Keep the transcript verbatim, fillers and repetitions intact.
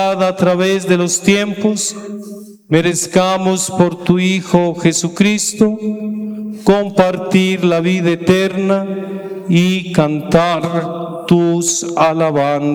a través de los tiempos, merezcamos por tu Hijo Jesucristo compartir la vida eterna y cantar tus alabanzas.